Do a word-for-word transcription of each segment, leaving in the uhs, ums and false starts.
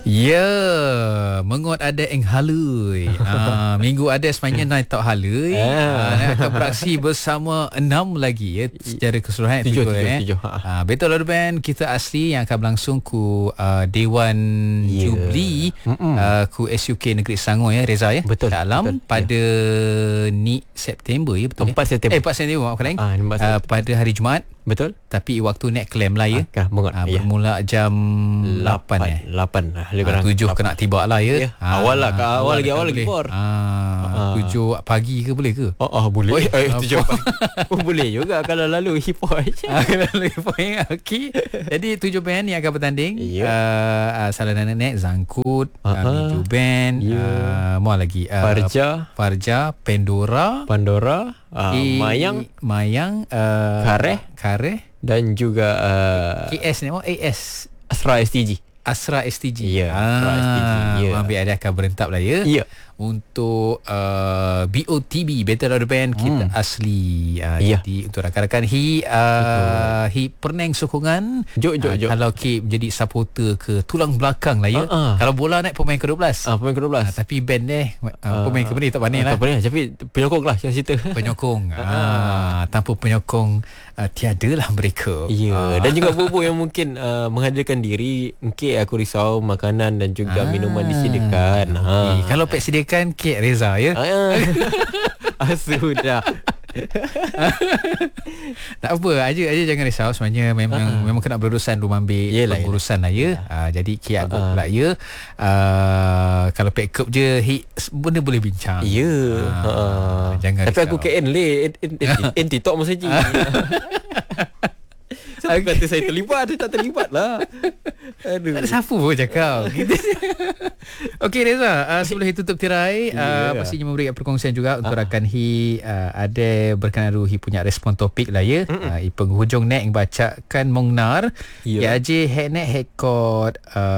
Ya, mengot ada eng halui. Ah, minggu ada sebenarnya naik tak halui. Ah, nak akan beraksi bersama enam lagi ya secara keseluruhan. Tujuh, tujuh, eh. tujuh. Ah, betul lah band kita asli yang akan berlangsung ku uh, Dewan yeah. Jubli uh, ku S U K Negeri Selangor ya Reza ya. Betul. Dalam betul, pada ya. ni September ya betul. empat September. Eh empat September maafkan Ah, uh, pada hari Jumaat. Betul. Tapi waktu nak claim lah ya. Ah, mengot, ah, ya. Bermula jam lapan eh. lapan. Ah, Ah, tujuh kena tiba lah ya. Ya. Awal lah, ke awal lagi, awal lagi, Por. Ah, tujuh pagi ke boleh ke? Oh, oh boleh. Oh, eh, tujuh pagi. Oh, boleh juga kalau lalu hip hop je. Ah, kalau lalu hip hop okey. Jadi tujuh band yang akan bertanding. Ya. Uh, uh, Salah Nenek, Zangkut, uh, Uh-huh. Miju Band, Ya. uh, mau lagi uh, Farja, Farja, Pandora, Pandora, uh, I- Mayang, Mayang, uh, Kareh. Kareh, dan juga uh, K S ni, oh A S, Asra S T G. Asra S T G. Ya, Asra S T G, ya. Ambil ada akan berentap lah ya. Ya. Untuk uh, B O T B Battle of the Band kita Hmm. asli uh, Ya. jadi untuk rakan-rakan hi uh, hi perneng sokongan Jok, jok, uh, jok. kalau K menjadi supporter ke tulang belakang lah ya. Uh-uh. Kalau bola naik pemain ke dua belas. Ah, pemain ke dua belas. Uh, tapi band deh uh, pemain ke mana tak pandai Ah, lah. tak pandai, tapi penyokong lah yang cerita. Penyokong. ah, tanpa penyokong uh, tiadalah mereka. Ya, Ah. dan juga bobo yang mungkin uh, menghadirkan diri, mungkin aku risau makanan dan juga Ah. minuman disediakan. Ha. Okay. Kalau pek sediakan kek Reza ya. Ah, ah, sudah. Tak apa, aja aja jangan risau sebenarnya memang uh-huh. memang kena berurusan rumah ambil Yelah, pengurusan lah ya. Uh, jadi K aku uh-huh. pula ya. Uh, kalau pack up je hi, benda boleh bincang. Ya. Uh, Uh, jangan tapi risau. aku K N le, en TikTok masa je. Siapa kata saya terlibat? Dia tak terlibat lah. Aduh. Tak ada siapa pun cakap. Okey Reza, uh, sebelum kita tutup tirai, uh, Yeah. pastinya memberikan perkongsian juga untuk Ah. rakan Hi uh, ada berkenaan Hi punya respon topik lah ya. Uh, I penghujung nek yang bacakan mongnar. Ya. Ya aje hek nek hekot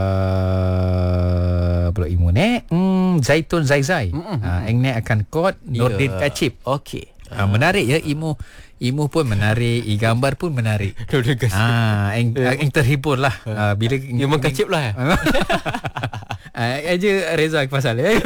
uh, belum imu nek. Hmm, Zaitun Zaizai. Uh, eng nek akan kod Nordin Ya. Kacip. Okey. Uh, menarik ya imu. Imu pun menarik, i gambar pun menarik. Nordin Kacip. Ah, eng, eng terhibur lah uh, bila Memang kacip lah. Ah, aja Reza pasal ya.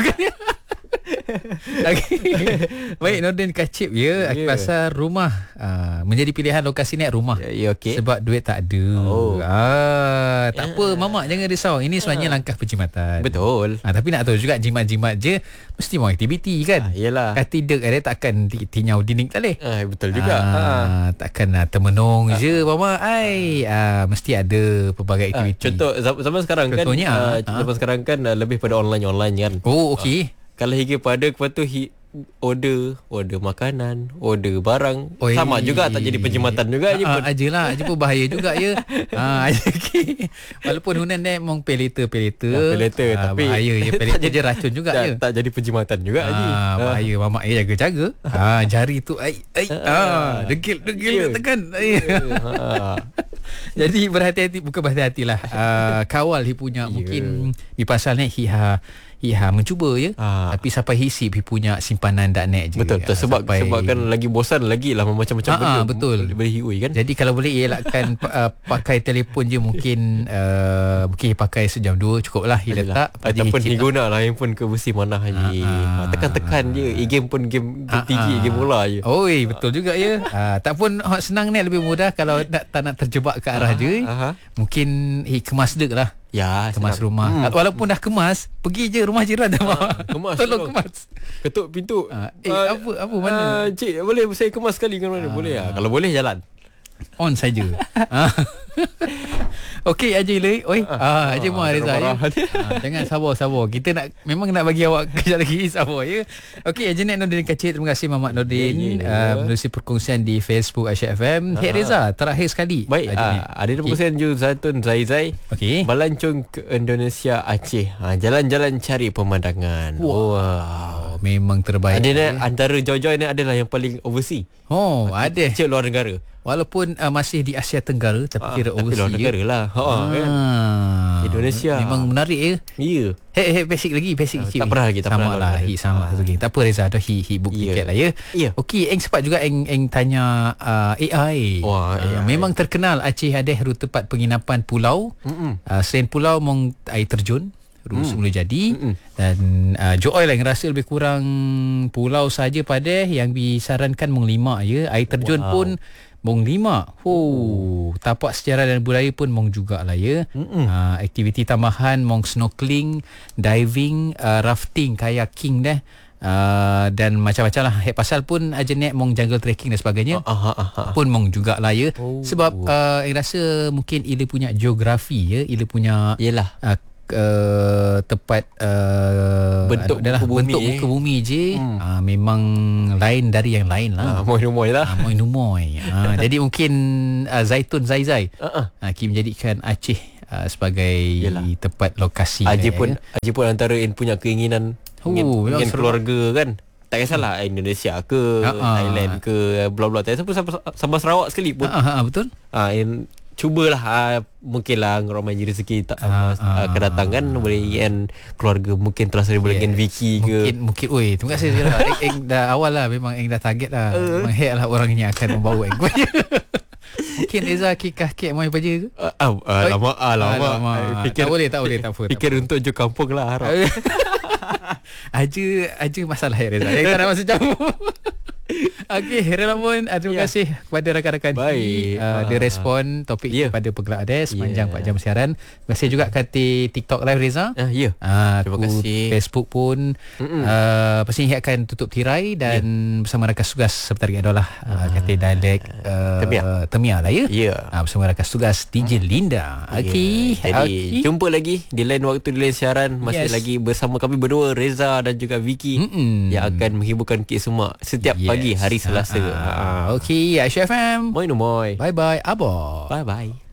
Okay. Baik, Nordin Kacip ya, Ya. pasal rumah uh, menjadi pilihan lokasi ni rumah. Ya, ya, okey. Sebab duit tak ada. Oh. Ah, tak apa mamak jangan risau. Ini sebenarnya Ah. langkah perjimatan. Betul. Ah, tapi nak tahu juga jimat-jimat je mesti mau aktiviti kan. Ah, yelah. Kan tidak ada takkan ti- tinyau dinding tak leh. Ah, betul juga. Ah, Ah. takkan ah, termenung je mama ai. Ah, mesti ada pelbagai Ah, aktiviti. contoh zaman zaman sekarang Contohnya, kan uh, ah. zaman sekarang kan uh, lebih pada online-online kan. Oh, okey. Kalau hingga pada lepas tu hi, order order makanan, order barang, Oi. sama juga tak jadi penjimatan juga je Ah, pun. ah, ajalah, aja pun bahaya juga ya. Ah, okay. Walaupun hunan dia mong pay later pay later. Dah, pay later, ah, tapi bahaya je pay later je racun juga tak, je. tak jadi penjimatan juga Haji. Ah, bahaya mamak ya jaga-jaga. Ah, jari tu ai ai ah, degil degil Ya. tekan. Ai. Ha. Jadi berhati-hati, bukan berhati-hatilah. Uh, kawal hi punya Ya. mungkin di pasal ni hi ha hi ha mencuba ya. Ah. Tapi sampai hisip hi punya simpanan dak net je. Betul betul Ah, sebab sampai- sebab kan lagi bosan lagi lah macam-macam Ah, benda. ah, betul. Boleh hiui kan. Jadi kalau boleh elakkan uh, pakai telefon je mungkin uh, mungkin pakai sejam dua cukup lah hi letak. Lepas je Ataupun hi chip guna lah handphone ke besi mana Haji. Ah, ah. Tekan-tekan je. E-game pun game Ah, T G, ah. game bola je. Oi, betul juga ya. Ah, tak pun hot senang ni lebih mudah kalau nak tak nak terjebak ke arah je. Aha. Mungkin hi kemas dek lah. Ya, Kemas senang. rumah. Hmm. Walaupun dah kemas, pergi je rumah jiran dah. Ah, kemas, Tolong tolong. kemas. Ketuk pintu. Ah, eh, Ah, apa- apa, mana? ah, cik, boleh saya kemas sekali kan mana? Boleh ah. Kalau boleh jalan. On saja. Ah. Okey Haji Lai. Oi. Ah, Haji Muhammad Reza ya. marah. Ah, jangan sabar-sabar. Kita nak memang nak bagi awak kejap lagi sabar ya. Okey Haji Nek Nordin Kacip. Terima kasih Mamat Nordin Ya, ya, ya. uh, menerusi perkongsian di Facebook Aisyah F M. Hek Reza, terakhir sekali. Baik, Haji Nek. ah, ada perkongsian Jul Zaitun Zaizai. Okey. Melancong ke Indonesia Aceh. Ha, jalan-jalan cari pemandangan. Wow. Wow. Memang terbaik. Ada ni antara jauh-jauh ni adalah yang paling overseas. Oh, ada. Kecil luar negara. Walaupun uh, masih di Asia Tenggara tapi Ah, kira tapi overseas. luar negara lah. Ha, Ah, kan? Indonesia. Memang menarik ya. Ya. Hei, hei, basic lagi, basic Ah, sikit. tak pernah lagi, tak sama pernah lah, lagi. hi sama Ah. satu lagi. Tak apa Reza, dah hi hi book Ya. tiket lah ya. Ya. Okey, eng sempat juga eng eng tanya uh, A I. Wah, Ah, A I. memang terkenal Aceh ada rute tempat penginapan pulau. Mm-mm. Uh, selain pulau mong air terjun. Ru Hmm. semula jadi. Mm-mm. Dan uh, Joy lah yang rasa lebih kurang pulau saja pada yang disarankan mong lima ya. Air terjun Wow. pun mong lima. Oh, tapak sejarah dan budaya pun mong jugalah ya. Uh, aktiviti tambahan mong snorkeling, diving, uh, rafting, kayaking dah. Uh, dan macam-macam lah. Hek pasal pun aja net mong jungle trekking dan sebagainya. Ah, ah, ah, ah. Pun mong jugalah ya. Oh. Sebab uh, saya rasa mungkin ia punya geografi ya, ia punya Yelah. uh, Uh, tepat uh, Bentuk adalah muka bumi, bentuk eh. muka bumi je Hmm. uh, memang lain dari yang lain Ah, lah. moy-moy lah. Ah, moy numoy. Ah, jadi mungkin uh, Zaitun Zaizai Ah, ah. uh, Kim menjadikan Aceh uh, sebagai Yelah. tempat lokasi. Haji dia, pun ya. Haji pun antara yang punya keinginan Oh, ingin, memang ingin seru. keluarga kan. Tak kisahlah Indonesia ke, Ah, ah. Thailand ke, bla-bla. Tak kisah pun sampai, sampai Sarawak sekali pun. Ah, ah, ah, betul. Ah, in, cubalah ah, mungkinlah ramai rezeki tak Ah, ah, ah. kedatangan boleh yang keluarga mungkin terasa yes. dengan Vicky ke. Mungkin mungkin oi terima kasih Zira. Eng, eng dah awal lah memang eng dah target lah. Uh. Memang hek lah orang yang akan membawa eng. Mungkin Reza kikah kek mai baja ke? Ah, ah, ah, lama ah, lama. Alamak. Fikir, Tak boleh, tak boleh, tak apa. tak fikir untuk je kampung lah harap. Aja aja masalah ya Reza. Yang tak nak masuk campur. Okey, Relamun, terima Ya. kasih kepada rakan-rakan Baik. uh, dia Ah. respon topik Ya. pada Pergelar Ades sepanjang Ya. empat jam siaran. Terima kasih juga kati TikTok Live Reza. Ah, ya. Ah, Terima aku kasih. Facebook pun uh, pasti akan tutup tirai dan bersama rakan tugas seperti hari adalah uh, kata dialek uh, Temia. Temia lah ya. Ya. Uh, bersama rakan tugas D J Linda. Okey. Yeah. Jadi Okey. jumpa lagi di lain waktu, di lain siaran. Masih Yes. lagi bersama kami berdua, Reza dan juga Vicky, Mm-mm. yang akan menghiburkan kita semua setiap Yes. pagi hari Selasa. Ah, ah. Okey, Aisyah F M. Moy no moy. Bye bye. Abo. Bye bye.